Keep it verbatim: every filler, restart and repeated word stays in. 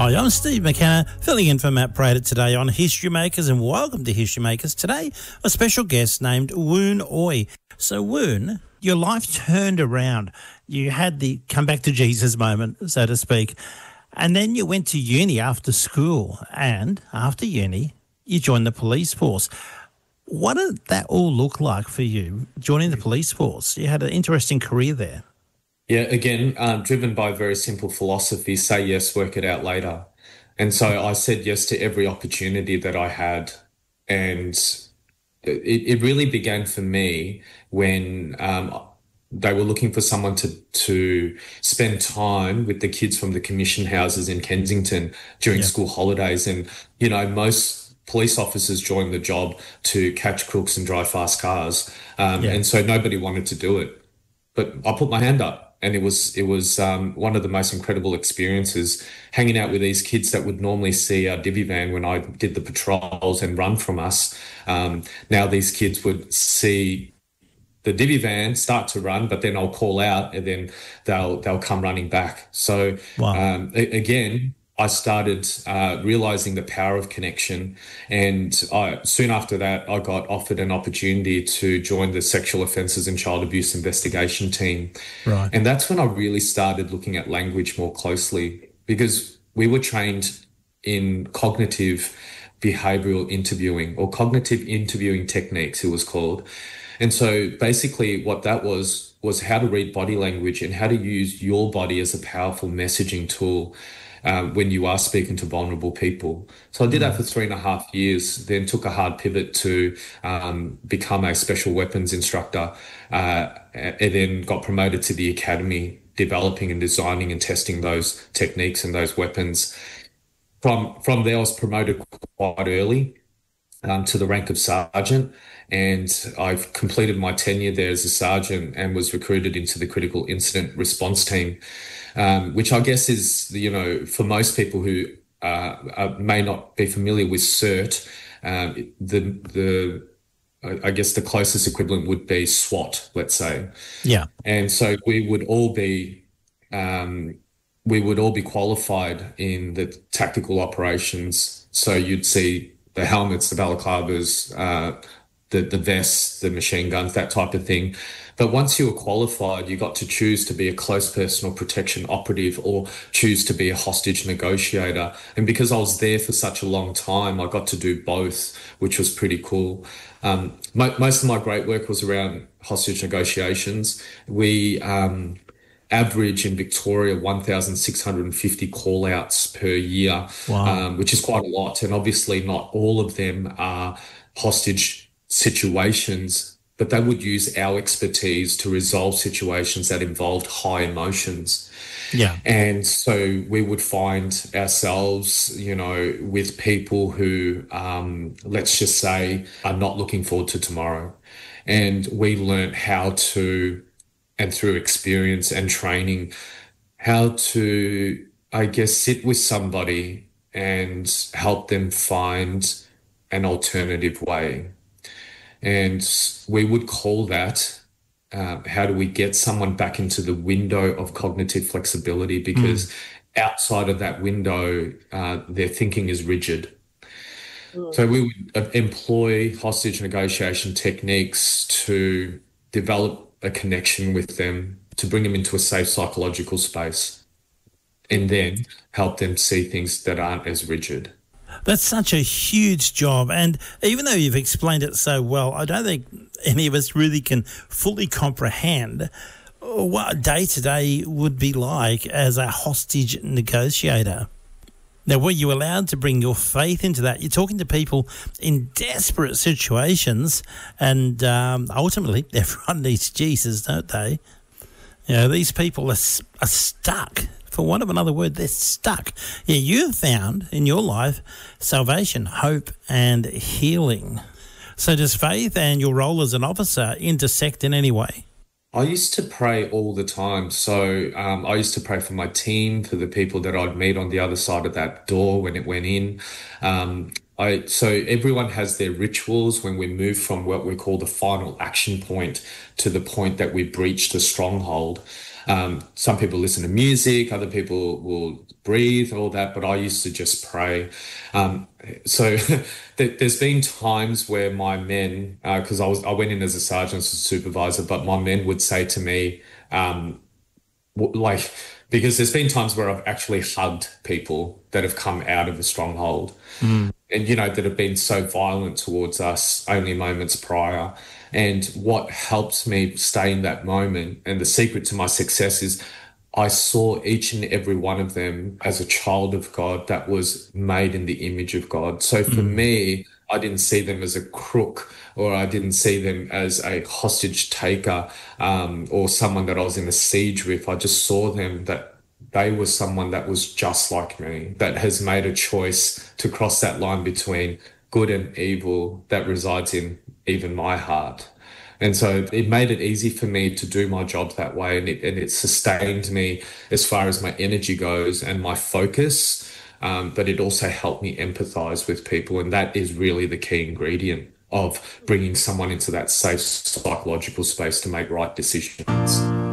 Hi, I'm Steve McKenna, filling in for Matt Prater today on History Makers, and welcome to History Makers. Today, a special guest named Woon Ooi. So, Woon, your life turned around. You had the come back to Jesus moment, so to speak, and then you went to uni after school, and after uni, you joined the police force. What did that all look like for you, joining the police force? You had an interesting career there. Yeah, again, um, driven by a very simple philosophy, say yes, work it out later. And so I said yes to every opportunity that I had. And it, it really began for me when um, they were looking for someone to, to spend time with the kids from the commission houses in Kensington during Yeah. school holidays. And, you know, most police officers join the job to catch crooks and drive fast cars. Um, Yeah. and so nobody wanted to do it. But I put my hand up. And it was it was um, one of the most incredible experiences, hanging out with these kids that would normally see our divvy van when I did the patrols and run from us. Um, now these kids would see the divvy van start to run, but then I'll call out and then they'll they'll come running back. So Wow. um, a- again, I started uh, realizing the power of connection, and I, soon after that, I got offered an opportunity to join the Sexual Offences and Child Abuse Investigation team. Right. And that's when I really started looking at language more closely, because we were trained in cognitive behavioral interviewing, or cognitive interviewing techniques, it was called. And so basically what that was was how to read body language and how to use your body as a powerful messaging tool um, when you are speaking to vulnerable people. So I did that for three and a half years, then took a hard pivot to um, become a special weapons instructor, uh, and then got promoted to the academy, developing and designing and testing those techniques and those weapons. From, from there, I was promoted quite early um, to the rank of sergeant. And I've completed my tenure there as a sergeant and was recruited into the critical incident response team, um, which I guess is, you know, for most people who uh, uh, may not be familiar with CERT, um, the the I guess the closest equivalent would be SWAT, let's say. Yeah. And so we would all be um, we would all be qualified in the tactical operations. So you'd see the helmets, the balaclavas, uh, the the vests, the machine guns, that type of thing. But once you were qualified, you got to choose to be a close personal protection operative or choose to be a hostage negotiator. And because I was there for such a long time, I got to do both, which was pretty cool. Um, mo- most of my great work was around hostage negotiations. We um, average in Victoria one thousand six hundred fifty call outs per year, Wow. um, which is quite a lot. And obviously not all of them are hostage situations, but they would use our expertise to resolve situations that involved high emotions. Yeah. And so we would find ourselves, you know, with people who, um, let's just say, are not looking forward to tomorrow. And we learned how to, and through experience and training, how to, I guess, sit with somebody and help them find an alternative way. And we would call that, uh, how do we get someone back into the window of cognitive flexibility? Because outside of that window, uh, their thinking is rigid. So we would uh, employ hostage negotiation techniques to develop a connection with them, to bring them into a safe psychological space, and then help them see things that aren't as rigid. That's such a huge job. And even though you've explained it so well, I don't think any of us really can fully comprehend what day to day would be like as a hostage negotiator. Now, were you allowed to bring your faith into that? You're talking to people in desperate situations, and um, ultimately everyone needs Jesus, don't they? You know, these people are, are stuck. For want of another word, they're stuck. Yeah, you've found in your life salvation, hope, and healing. So does faith and your role as an officer intersect in any way? I used to pray all the time. So um, I used to pray for my team, for the people that I'd meet on the other side of that door when it went in. Um, I, so everyone has their rituals when we move from what we call the final action point to the point that we breach the stronghold. Um, some people listen to music, other people will breathe, all that, but I used to just pray. Um, so there, there's been times where my men, because I was I went in as a sergeant, as a supervisor, but my men would say to me, um, w- like, because there's been times where I've actually hugged people that have come out of a stronghold Mm. and, you know, that have been so violent towards us only moments prior. And what helps me stay in that moment and the secret to my success is I saw each and every one of them as a child of God that was made in the image of God. So for Mm. me, I didn't see them as a crook, or I didn't see them as a hostage taker, um, or someone that I was in a siege with. I just saw them that they were someone that was just like me, that has made a choice to cross that line between good and evil that resides in even my heart. And so it made it easy for me to do my job that way. And it, and it sustained me as far as my energy goes and my focus. Um, but it also helped me empathize with people. And that is really the key ingredient of bringing someone into that safe psychological space to make right decisions.